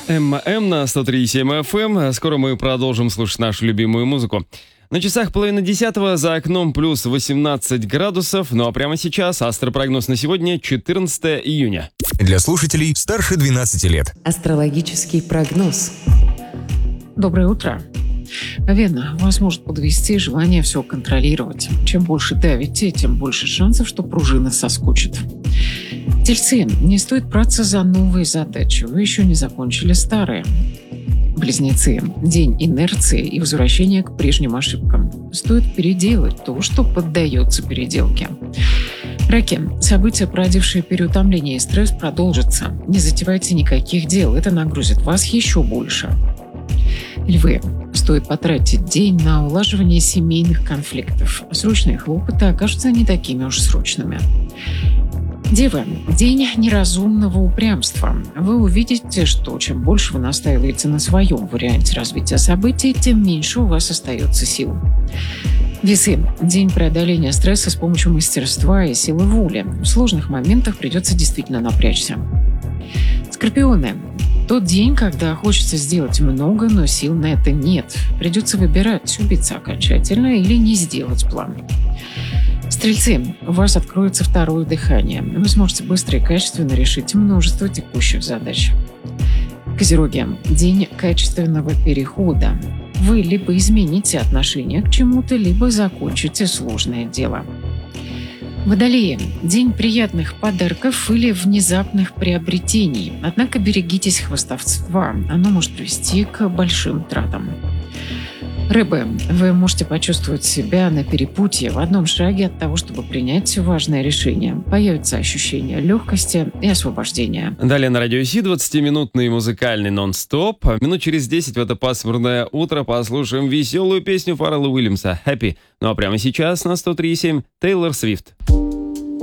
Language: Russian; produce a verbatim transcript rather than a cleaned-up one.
ММ на сто три и семь эф эм. Скоро мы продолжим слушать нашу любимую музыку. На часах половина десятого, за окном плюс восемнадцать градусов. Ну а прямо сейчас астропрогноз на сегодня, четырнадцатое июня. Для слушателей старше двенадцати лет. Астрологический прогноз. Доброе утро. Верно, вас может подвести желание все контролировать. Чем больше давите, тем больше шансов, что пружина соскучит. Тельцы, не стоит браться за новые задачи, вы еще не закончили старые. Близнецы, день инерции и возвращения к прежним ошибкам. Стоит переделать то, что поддается переделке. Раки, события, породившие переутомление и стресс, продолжатся. Не затевайте никаких дел, это нагрузит вас еще больше. Львы, стоит потратить день на улаживание семейных конфликтов. Срочные хлопоты окажутся не такими уж срочными. Девы, день неразумного упрямства. Вы увидите, что чем больше вы настаиваете на своем варианте развития событий, тем меньше у вас остается сил. Весы, день преодоления стресса с помощью мастерства и силы воли. В сложных моментах придется действительно напрячься. Скорпионы, тот день, когда хочется сделать много, но сил на это нет. Придется выбирать, убиться окончательно или не сделать план. Стрельцы, у вас откроется второе дыхание. Вы сможете быстро и качественно решить множество текущих задач. Козероги, день качественного перехода. Вы либо измените отношение к чему-то, либо закончите сложное дело. Водолеи, день приятных подарков или внезапных приобретений. Однако берегитесь хвастовства, оно может привести к большим тратам. Рыбы, вы можете почувствовать себя на перепутье в одном шаге от того, чтобы принять важное решение. Появится ощущение легкости и освобождения. Далее на радио Си двадцатиминутный музыкальный нон-стоп. Минут через десять в это пасмурное утро послушаем веселую песню Фаррелла Уильямса «Happy». Ну а прямо сейчас на сто три и семь Тейлор Свифт.